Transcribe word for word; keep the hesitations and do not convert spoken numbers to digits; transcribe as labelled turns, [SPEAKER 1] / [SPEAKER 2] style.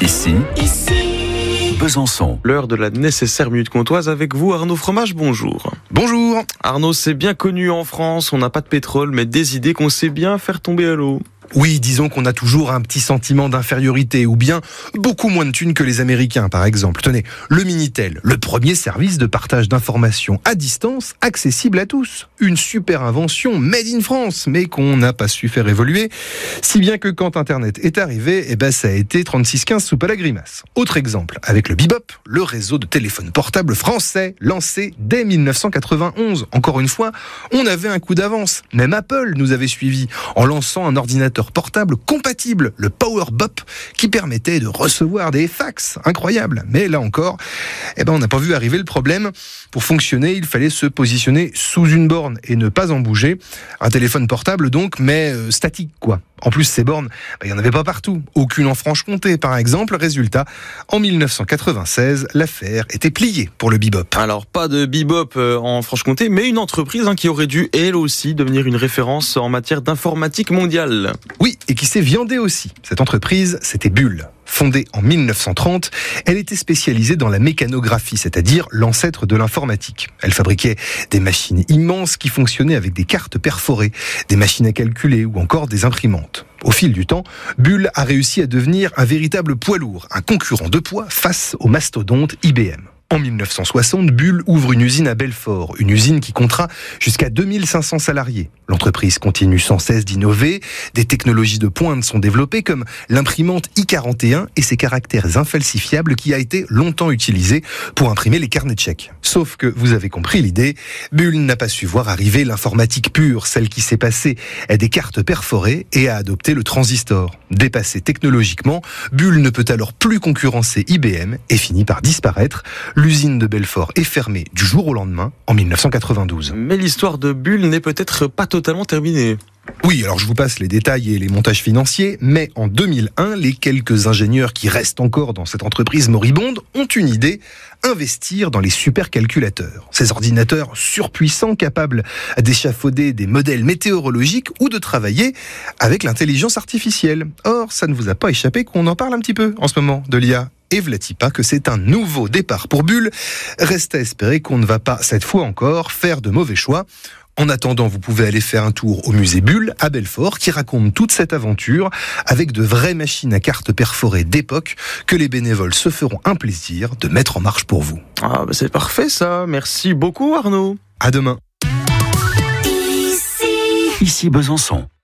[SPEAKER 1] Ici, ici, Besançon.
[SPEAKER 2] L'heure de la nécessaire minute comtoise avec vous, Arnaud Fromage, bonjour.
[SPEAKER 3] Bonjour.
[SPEAKER 2] Arnaud, c'est bien connu en France, on n'a pas de pétrole, mais des idées qu'on sait bien faire tomber à l'eau.
[SPEAKER 3] Oui, disons qu'on a toujours un petit sentiment d'infériorité, ou bien beaucoup moins de thunes que les Américains, par exemple. Tenez, le Minitel, le premier service de partage d'informations à distance, accessible à tous. Une super invention made in France, mais qu'on n'a pas su faire évoluer, si bien que quand Internet est arrivé, eh ben ça a été trente-six quinze soupe à la grimace. Autre exemple, avec le Bebop, le réseau de téléphone portable français, lancé dès dix-neuf cent quatre-vingt-onze. Encore une fois, on avait un coup d'avance. Même Apple nous avait suivis en lançant un ordinateur portable compatible, le PowerBop, qui permettait de recevoir des fax. Incroyable. Mais là encore, eh ben, on n'a pas vu arriver le problème. Pour fonctionner, il fallait se positionner sous une borne et ne pas en bouger. Un téléphone portable donc, mais euh, statique quoi. En plus, ces bornes, ben, il n'y en avait pas partout. Aucune en Franche-Comté, par exemple. Résultat, en dix-neuf cent quatre-vingt-seize, l'affaire était pliée pour le Bebop.
[SPEAKER 2] Alors, pas de Bebop euh, en Franche-Comté, mais une entreprise hein, qui aurait dû, elle aussi, devenir une référence en matière d'informatique mondiale.
[SPEAKER 3] Oui, et qui s'est viandée aussi. Cette entreprise, c'était Bull. Fondée en dix-neuf cent trente, elle était spécialisée dans la mécanographie, c'est-à-dire l'ancêtre de l'informatique. Elle fabriquait des machines immenses qui fonctionnaient avec des cartes perforées, des machines à calculer ou encore des imprimantes. Au fil du temps, Bull a réussi à devenir un véritable poids lourd, un concurrent de poids face au mastodonte I B M. En dix-neuf cent soixante, Bull ouvre une usine à Belfort, une usine qui comptera jusqu'à deux mille cinq cents salariés. L'entreprise continue sans cesse d'innover, des technologies de pointe sont développées comme l'imprimante I quarante et un et ses caractères infalsifiables qui a été longtemps utilisé pour imprimer les carnets de chèques. Sauf que, vous avez compris l'idée, Bull n'a pas su voir arriver l'informatique pure, celle qui s'est passée à des cartes perforées et a adopté le transistor. Dépassé technologiquement, Bull ne peut alors plus concurrencer I B M et finit par disparaître. L'usine de Belfort est fermée du jour au lendemain en dix-neuf cent quatre-vingt-douze.
[SPEAKER 2] Mais l'histoire de Bull n'est peut-être pas totalement terminée.
[SPEAKER 3] Oui, alors je vous passe les détails et les montages financiers, mais en deux mille un, les quelques ingénieurs qui restent encore dans cette entreprise moribonde ont une idée, investir dans les supercalculateurs. Ces ordinateurs surpuissants capables d'échafauder des modèles météorologiques ou de travailler avec l'intelligence artificielle. Or, ça ne vous a pas échappé qu'on en parle un petit peu en ce moment de l'I A. Et v'là-t-il pas que c'est un nouveau départ pour Bull. Reste à espérer qu'on ne va pas, cette fois encore, faire de mauvais choix. En attendant, vous pouvez aller faire un tour au musée Bull à Belfort qui raconte toute cette aventure avec de vraies machines à cartes perforées d'époque que les bénévoles se feront un plaisir de mettre en marche pour vous.
[SPEAKER 2] Ah, bah c'est parfait ça. Merci beaucoup Arnaud.
[SPEAKER 3] À demain.
[SPEAKER 1] Ici Besançon.